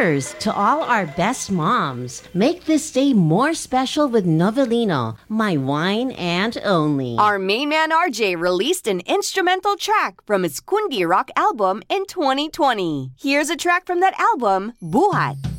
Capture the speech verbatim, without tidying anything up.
Cheers to all our best moms. Make this day more special with Novelino, my wine and only. Our main man R J released an instrumental track from his Kundi Rock album in twenty twenty. Here's a track from that album, Buhat.